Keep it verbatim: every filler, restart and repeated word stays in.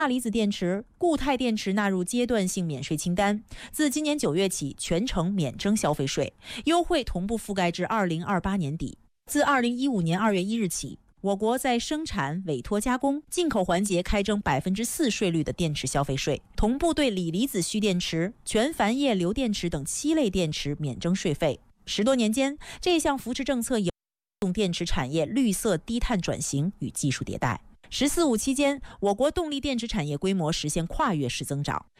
钠离子电池、固态电池纳入阶段性免税清单，自今年九月起全程免征消费税，优惠同步覆盖至二零二八年底。自二零一五年二月一日起，我国在生产、委托加工、进口环节开征百分之四税率的电池消费税，同步对锂离子蓄电池、全钒液铀电池等七类电池免征税费。十多年间，这项扶持政策有动电池产业绿色低碳转型与技术迭代。“十四五”期间，我国动力电池产业规模实现跨越式增长，